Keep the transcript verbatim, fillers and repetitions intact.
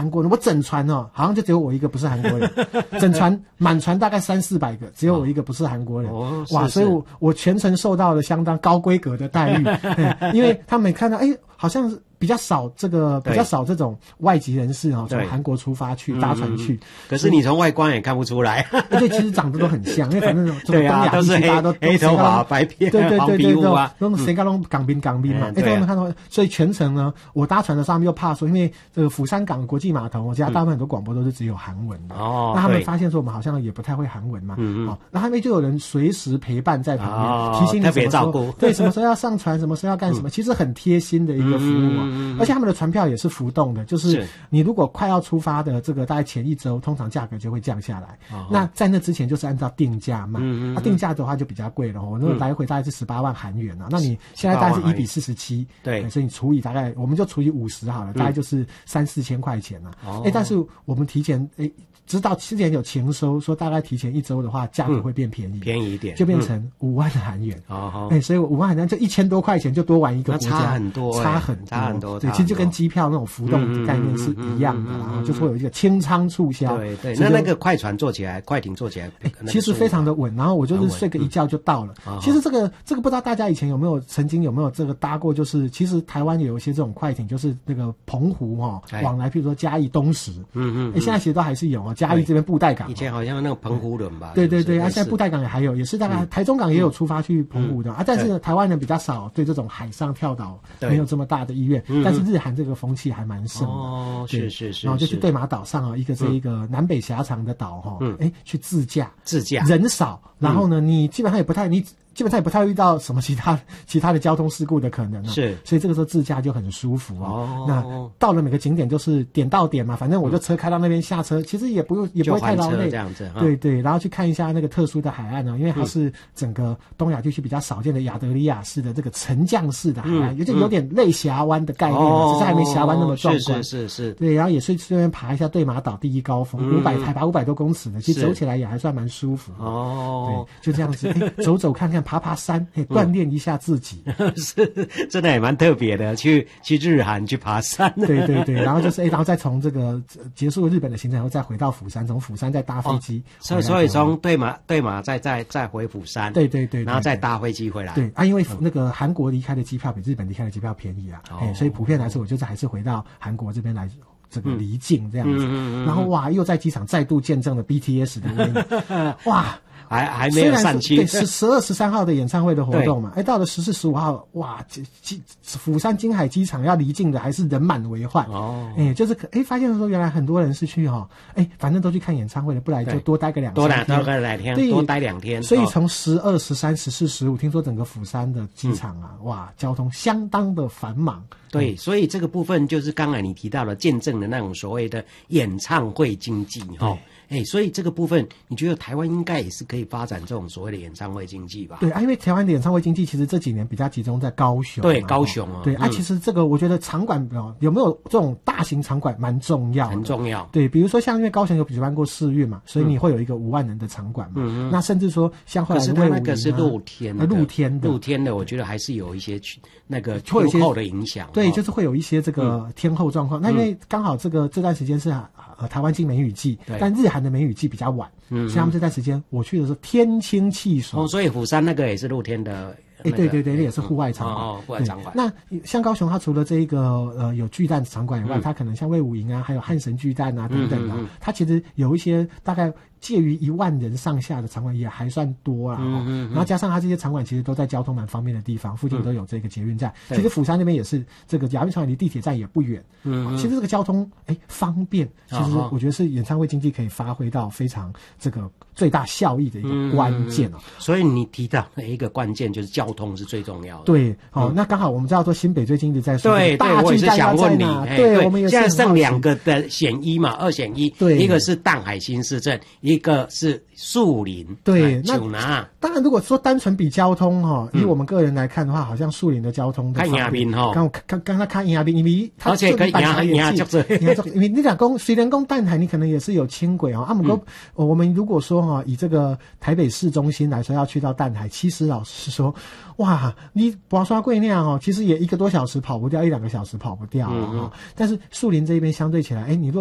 韩国人，我整船哦，好像就只有我一个不是韩国人，整船满船大概三四百个，只有我一个不是韩国人。哦，哇，所以我我全程受到了相当高规格的待遇，因为他们看到，哎，好像是。比较少这个比较少这种外籍人士哈，从韩国出发去搭船去、嗯。 可是你从外观也看不出来， 而且其实长得都很像，因为反正这种东亚地区大家都黑头发、白皮、 对对对对对， 啊， 都谁家都港兵港兵嘛。哎，他们看到，所以全程呢，我搭船的时候他们又怕说，因为这个釜山港国际码头，我家大部分很多广播都是只有韩文的。哦，那他们发现说我们好像也不太会韩文嘛。嗯嗯。哦，那他们就有人随时陪伴在旁边，提醒你什么时候对什么时候要上船，什么时候要干什么，其实很贴心的一个服务啊。而且他们的船票也是浮动的，就是你如果快要出发的这个大概前一周，通常价格就会降下来。哦、那在那之前就是按照定价卖，嗯嗯嗯啊，定价的话就比较贵了哦。那个来回大概是十八万韩元啊、嗯，那你现在大概是一比四十七，对，所以你除以大概我们就除以五十好了，大概就是三四千块钱啊。哎、哦，但是我们提前哎。知道之前有情收说大概提前一周的话价格会变便宜、嗯、 便宜一点， 就变成五万的韩元。哦、嗯，哎、欸，所以五万韩元就一千多块钱就多玩一个国家， 差很多、欸， 差很多， 差很多。 对，其实就跟机票那种浮动的概念是一样的，然后就是会有一个清仓促销。 对对，那那个快船坐起来，快艇坐起来， 欸、其实非常的稳。然后我就是睡个一觉就到了。嗯、其实这个这个不知道大家以前有没有曾经有没有这个搭过？就是其实台湾有一些这种快艇，就是那个澎湖哈、哦、往来，譬如说嘉义东石，嗯嗯，哎、欸，现在其实都还是有啊，嘉义这边布袋港。 以前好像那个澎湖人吧， 对对对，啊，现在布袋港也还有，也是大概、嗯、台中港也有出发去澎湖的、嗯、啊，但是呢，台湾人比较少对这种海上跳岛没有这么大的意愿，但是日韩这个风气还蛮盛的， 哦，是是是， 然后就去对马岛上啊，一个这一个南北狭长的岛哈，哎、嗯，去自驾， 自驾人少，然后呢，你基本上也不太你。基本上也不太遇到什么其他其他的交通事故的可能、啊、是，所以这个时候自驾就很舒服啊。哦，那到了每个景点就是点到点嘛，反正我就车开到那边下车，嗯、其实也不用也不会太劳累这样子。 对对，然后去看一下那个特殊的海岸呢、啊，因为它是整个东亚地区比较少见的亚得里亚式的这个沉降式的海岸，有、嗯、点有点类峡湾的概念、啊嗯、只是还没峡湾那么壮观。 是是是是。 对，然后也是顺便爬一下对马岛第一高峰，五百、嗯、海拔五百多公尺的，其实走起来也还算蛮舒服。哦，对，就这样子，欸、走走看看，爬爬山。锻炼一下自己、 嗯、是真的也蛮特别的，去去日韩去爬山， 对对对，然后就是哎、欸，然后再从这个结束日本的行程后再回到釜山，从釜山再搭飞机， 所、哦、以所以从对马对马再再再回釜山， 对对 对, 对, 对， 然后再搭飞机回来， 对啊，因为那个韩国离开的机票比日本离开的机票便宜啊，哎、哦，所以普遍来说，我就是还是回到韩国这边来。这个离境这样子，嗯嗯嗯、然后哇，又在机场再度见证了 B T S 的威力，哇， 还还没有散期， 对，十十二十三号的演唱会的活动嘛，哎，到了十四十五号，哇，机釜山金海机场要离境的还是人满为患哦，哎，就是哎发现说原来很多人是去哈，哎，反正都去看演唱会的，不来就多待个两多待多待两天，多待两天， 所以从十二、十三、十四、十五，听说整个釜山的机场啊，嗯、哇，交通相当的繁忙。 对，所以这个部分就是刚才你提到了见证的那种所谓的演唱会经济哈。哎，所以这个部分，你觉得台湾应该也是可以发展这种所谓的演唱会经济吧？ 对啊，因为台湾的演唱会经济其实这几年比较集中在高雄。 对，高雄啊。 对、嗯、啊，其实这个我觉得场馆有没有这种大型场馆蛮重要的， 很重要。 对，比如说像因为高雄有举办过世运嘛，所以你会有一个五万人的场馆嘛。嗯嗯。那甚至说像后来的魏武营、啊、那个是露天的， 露天的， 露天的，我觉得还是有一些那个天候的影响。 对，就是会有一些这个天候状况。嗯、那因为刚好这个这段时间是呃台湾进梅雨季，但日韩的梅雨季比较晚。嗯，所以他们这段时间我去的时候天清气爽。 哦，所以釜山那个也是露天的。 哎、欸，对对对，那也是户外场馆、嗯。哦， 户外场馆。 那像高雄，它除了这一个呃有巨蛋场馆以外，嗯、它可能像魏武营啊，还有汉神巨蛋啊等等啊，嗯嗯嗯、它其实有一些大概介于一万人上下的场馆也还算多啊。嗯嗯嗯、然后加上它这些场馆其实都在交通蛮方便的地方，附近都有这个捷运站。嗯、其实釜山那边也是这个亚运场馆离地铁站也不远。嗯, 嗯，其实这个交通哎方便，其实我觉得是演唱会经济可以发挥到非常这个最大效益的一个关键哦。 嗯、所以你提到的一个关键就是交通是最重要的。 对，好、哦嗯，那刚好我们知道说新北最近一直在说对大巨蛋要在哪？ 对， 对， 对我们也现在剩两个的选一嘛，二选一，对，一个是淡海新市镇，一个是树林。 对， 那拿当然如果说单纯比交通哈、哦，以我们个人来看的话，好像树林的交通看亚滨哈， 刚刚刚才看亚滨，因为而且跟亚亚就是， 因为你讲公虽然公淡海，你可能也是有轻轨啊，啊，不过、嗯、我们如果说哈、哦，以这个台北市中心来说，要去到淡海，其实老实说，哇，你拔刷贵那样哦，其实也一个多小时跑不掉，一两个小时跑不掉啊、嗯。但是树林这一边相对起来，哎，你若